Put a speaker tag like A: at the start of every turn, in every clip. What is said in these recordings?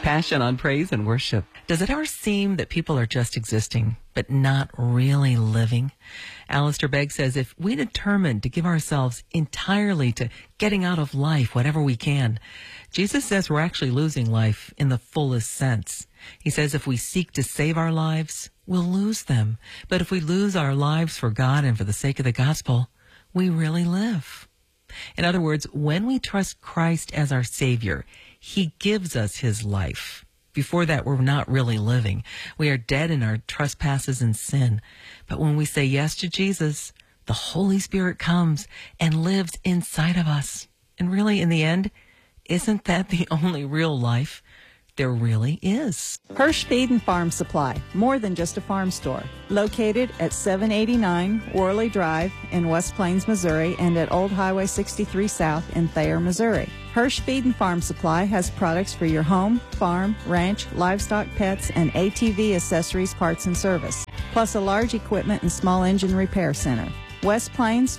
A: Passion on praise and worship. Does it ever seem that people are just existing, but not really living? Alistair Begg says if we determine to give ourselves entirely to getting out of life whatever we can, Jesus says we're actually losing life in the fullest sense. He says if we seek to save our lives, we'll lose them. But if we lose our lives for God and for the sake of the gospel, we really live. In other words, when we trust Christ as our Savior, He gives us His life. Before that, we're not really living. We are dead in our trespasses and sin. But when we say yes to Jesus, the Holy Spirit comes and lives inside of us. And really, in the end, isn't that the only real life there really is?
B: Hirsch Feed and Farm Supply, more than just a farm store. Located at 789 Worley Drive in West Plains, Missouri, and at Old Highway 63 South in Thayer, Missouri. Hirsch Feed and Farm Supply has products for your home, farm, ranch, livestock, pets, and ATV accessories, parts, and service, plus a large equipment and small engine repair center. West Plains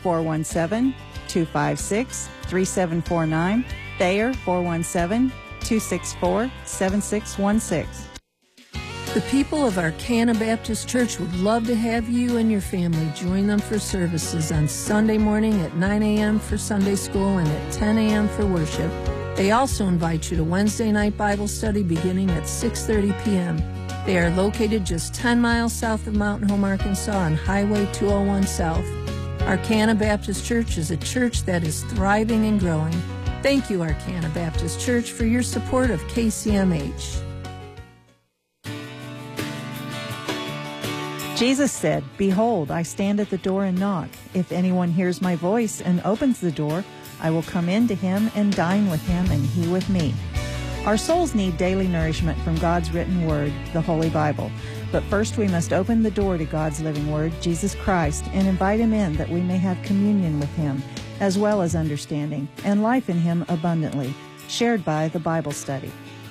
B: 417-256-3749, Thayer 417-264-7616.
C: The people of Arcana Baptist Church would love to have you and your family join them for services on Sunday morning at 9 a.m. for Sunday school and at 10 a.m. for worship. They also invite you to Wednesday night Bible study beginning at 6:30 p.m. They are located just 10 miles south of Mountain Home, Arkansas on Highway 201 South. Arcana Baptist Church is a church that is thriving and growing. Thank you, Arcana Baptist Church, for your support of KCMH.
B: Jesus said, "Behold, I stand at the door and knock. If anyone hears my voice and opens the door, I will come in to him and dine with him and he with me." Our souls need daily nourishment from God's written word, the Holy Bible. But first we must open the door to God's living word, Jesus Christ, and invite him in that we may have communion with him, as well as understanding, and life in him abundantly, shared by the Bible study.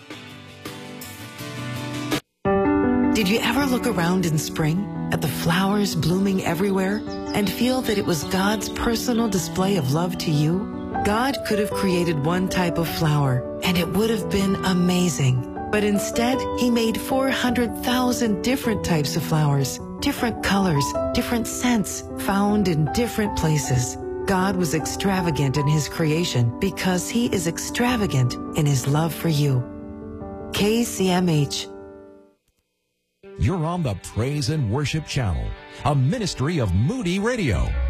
D: Did you ever look around in spring at the flowers blooming everywhere and feel that it was God's personal display of love to you? God could have created one type of flower and it would have been amazing. But instead, he made 400,000 different types of flowers, different colors, different scents, found in different places. God was extravagant in his creation because he is extravagant in his love for you. KCMH.
E: You're on the Praise and Worship Channel, a ministry of Moody Radio.